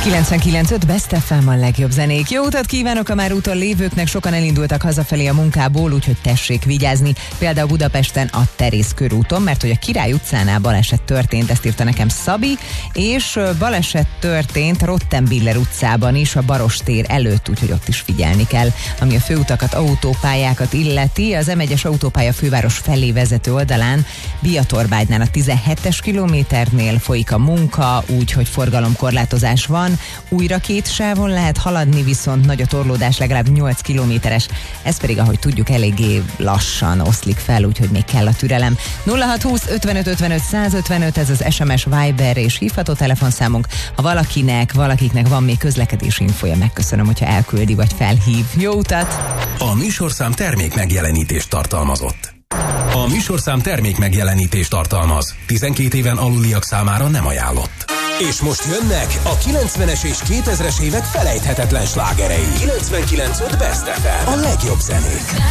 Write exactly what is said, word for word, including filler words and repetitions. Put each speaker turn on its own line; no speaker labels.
kilencvenkilenc öt Best ef em, a legjobb zenék. Jó utat kívánok a már úton lévőknek, sokan elindultak hazafelé a munkából, úgyhogy tessék vigyázni. Például Budapesten a Terész körúton, mert hogy a Király utcánál baleset történt, ezt írta nekem Szabi, és baleset történt Rottenbiller utcában is, a Barostér előtt, úgyhogy ott is figyelni kell. Ami a főutakat, autópályákat illeti, az em egyes autópálya főváros felé vezető oldalán Biatorbágynál a tizenhetes kilométernél folyik a munka, úgyhogy forgalomkorlátozás van. Újra két sávon lehet haladni, viszont nagy a torlódás, legalább nyolc kilométeres, ez pedig, ahogy tudjuk, eléggé lassan oszlik fel, úgyhogy még kell a türelem. nulla hat húsz ötvenöt ötvenöt százötvenöt, ez az es em es, Viber és hívható telefonszámunk. Ha valakinek, valakiknek van még közlekedési infója, megköszönöm, hogyha elküldi vagy felhív. Jó utat!
A műsorszám termék megjelenítést tartalmazott. A műsorszám termék megjelenítést tartalmaz. tizenkét éven aluliak számára nem ajánlott. És most jönnek a kilencvenes és kétezres évek felejthetetlen slágerei. kilencvenkilenc öt Best ef em, a legjobb zenék.